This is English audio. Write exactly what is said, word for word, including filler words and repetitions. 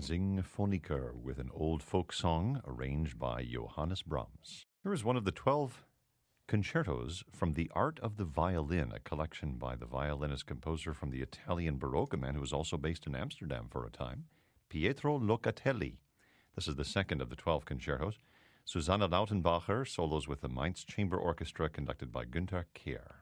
Singphoniker with an old folk song arranged by Johannes Brahms. Here is one of the twelve concertos from The Art of the Violin, a collection by the violinist-composer from the Italian Baroque, a man who was also based in Amsterdam for a time, Pietro Locatelli. This is the second of the twelve concertos. Susanna Lautenbacher solos with the Mainz Chamber Orchestra, conducted by Günther Kehr.